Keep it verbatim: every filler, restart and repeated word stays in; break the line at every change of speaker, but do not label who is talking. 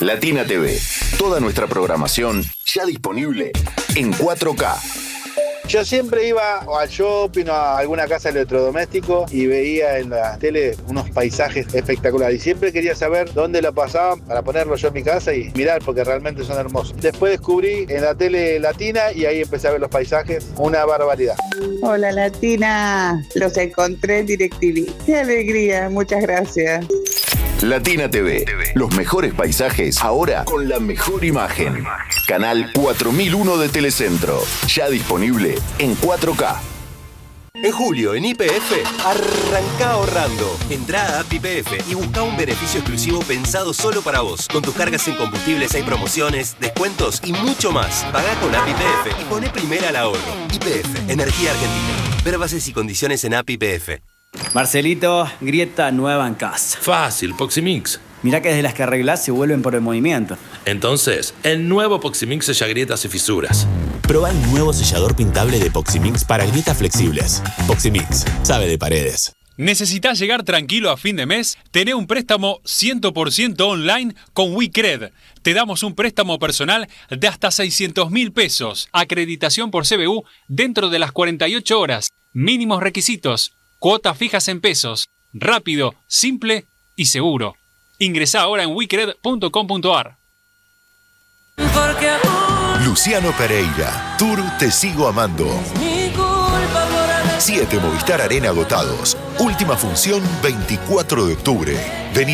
Latina T V. Toda nuestra programación ya disponible en cuatro K.
Yo siempre iba al shopping o a alguna casa de electrodoméstico y veía en la tele unos paisajes espectaculares. Y siempre quería saber dónde lo pasaban para ponerlo yo en mi casa y mirar, porque realmente son hermosos. Después descubrí en la tele latina y ahí empecé a ver los paisajes. Una barbaridad.
Hola Latina, los encontré en DirecTV. ¡Qué alegría! Muchas gracias.
Latina T V. Los mejores paisajes ahora con la mejor imagen. Canal cuatro mil uno de Telecentro. Ya disponible en cuatro K.
En julio, en Y P F, arranca ahorrando. Entrá a App Y P F y busca un beneficio exclusivo pensado solo para vos. Con tus cargas en combustibles hay promociones, descuentos y mucho más. Pagá con App Y P F y poné primera al ahorro. Y P F, Energía Argentina. Ver bases y condiciones en App Y P F.
Marcelito, grieta nueva en casa.
Fácil, Poximix.
Mirá que desde las que arreglás se vuelven por el movimiento.
Entonces, el nuevo Poximix sella grietas y fisuras.
Proba el nuevo sellador pintable de Poximix para grietas flexibles. Poximix, sabe de paredes.
¿Necesitas llegar tranquilo a fin de mes? Tené un préstamo cien por ciento online con WeCred. Te damos un préstamo personal de hasta seiscientos mil pesos. Acreditación por C B U dentro de las cuarenta y ocho horas. Mínimos requisitos. Cuotas fijas en pesos. Rápido, simple y seguro. Ingresá ahora en wecred punto com punto ar.
Luciano Pereira, Tour Te Sigo Amando. Siete Movistar Arena agotados. Última función veinticuatro de octubre. Vení